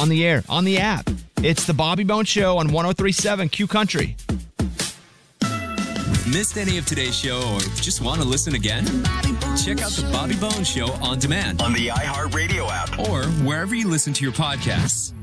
on the air, on the app. It's the Bobby Bones Show on 103.7 Q Country. Missed any of today's show or just want to listen again? Check out the Bobby Bones Show on demand on the iHeartRadio app or wherever you listen to your podcasts.